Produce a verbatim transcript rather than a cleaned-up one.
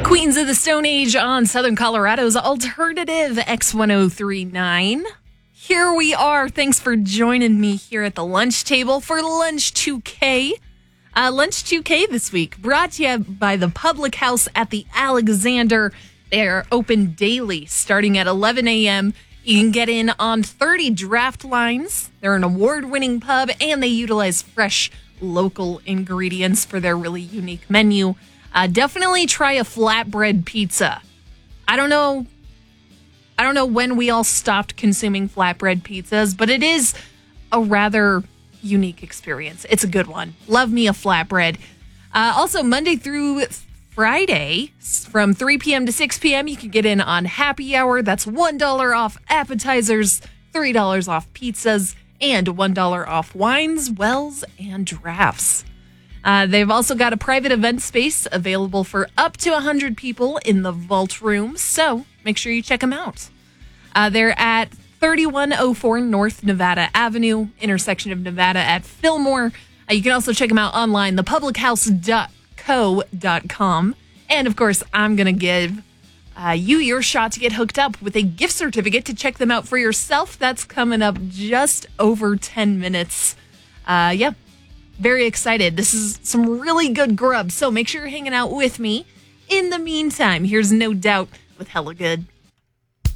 Queens of the Stone Age on Southern Colorado's Alternative X ten thirty-nine. Here we are. Thanks for joining me here at the lunch table for Lunch two K. Uh, Lunch two K this week brought to you by the Public House at the Alexander. They are open daily starting at eleven a.m. You can get in on thirty draft lines. They're an award-winning pub, and they utilize fresh local ingredients for their really unique menu. Uh, definitely try a flatbread pizza. I don't know. I don't know when we all stopped consuming flatbread pizzas, but it is a rather unique experience. It's a good one. Love me a flatbread. Uh, also, Monday through Friday, from three p.m. to six p.m., you can get in on happy hour. That's one dollar off appetizers, three dollars off pizzas, and one dollar off wines, wells, and drafts. Uh, they've also got a private event space available for up to one hundred people in the Vault Room, so make sure you check them out. Uh, they're at thirty-one oh four North Nevada Avenue, intersection of Nevada at Fillmore. Uh, you can also check them out online, the public house dot co dot com. And, of course, I'm going to give uh, you your shot to get hooked up with a gift certificate to check them out for yourself. That's coming up just over ten minutes. Uh, yeah. Very excited. This is some really good grub, so make sure you're hanging out with me. In the meantime, here's No Doubt with Hella Good.